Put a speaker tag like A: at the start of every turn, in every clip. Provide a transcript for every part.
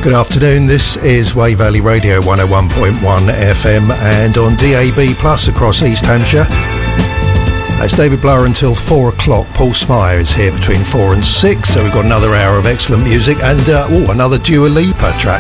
A: Good afternoon, this is Wave Valley Radio 101.1 FM and on DAB Plus across East Hampshire. It's David Blower until 4 o'clock. Paul Smyer is here between 4 and 6, so we've got another hour of excellent music and another Dua Lipa track.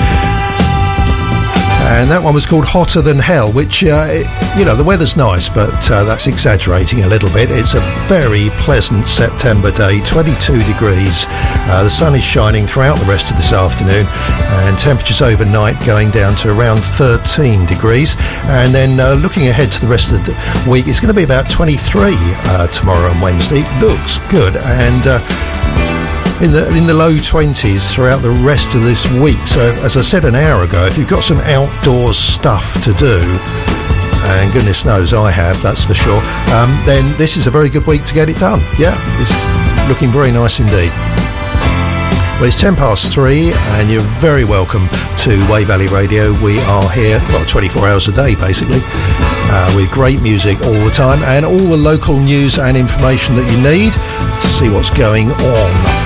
A: And that one was called Hotter Than Hell, which, the weather's nice, but that's exaggerating a little bit. It's a very pleasant September day, 22 degrees. The sun is shining throughout the rest of this afternoon, and temperatures overnight going down to around 13 degrees. And then looking ahead to the rest of the week, it's going to be about 23 tomorrow and Wednesday. Looks good. And in the low 20s throughout the rest of this week. So as I said an hour ago, if you've got some outdoors stuff to do, and goodness knows I have, that's for sure, then this is a very good week to get it done. Yeah, it's looking very nice indeed. Well, it's 3:10 and you're very welcome to Wave Valley Radio. We are here, 24 hours a day basically, with great music all the time and all the local news and information that you need to see what's going on.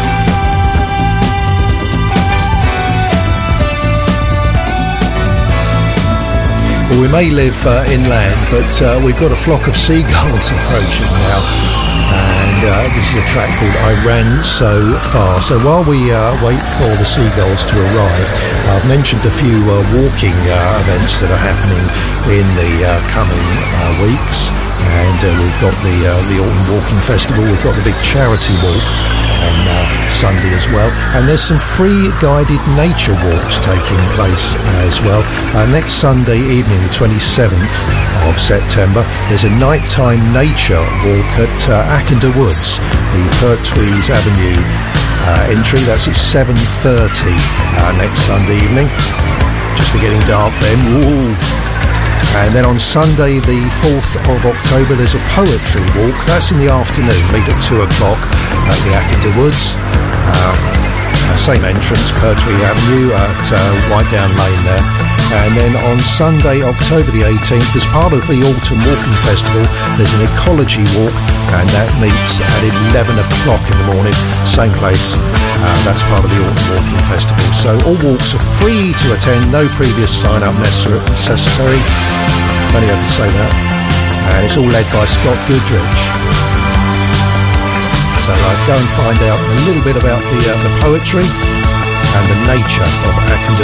A: Well, we may live inland, but we've got a flock of seagulls approaching now, and this is a track called I Ran So Far. So while we wait for the seagulls to arrive, I've mentioned a few walking events that are happening in the coming weeks, and we've got the Autumn Walking Festival, we've got the big charity walk on Sunday as well, and there's some free guided nature walks taking place as well. Next Sunday evening, the 27th of September, there's a nighttime nature walk at Ackender Woods, the Pertwee Avenue entry. That's at 7:30 next Sunday evening. Just getting dark then. Ooh. And then on Sunday the 4th of October there's a poetry walk. That's in the afternoon, meet at 2 o'clock at the Ackender Woods. Same entrance, Pertwee Avenue at White Down Lane there. And then on Sunday, October the 18th, as part of the Autumn Walking Festival, there's an ecology walk, and that meets at 11 o'clock in the morning, same place. That's part of the Autumn Walking Festival. So all walks are free to attend, no previous sign-up necessary. Only I can say that. And it's all led by Scott Goodrich. So go and find out a little bit about the poetry and the nature of Ackender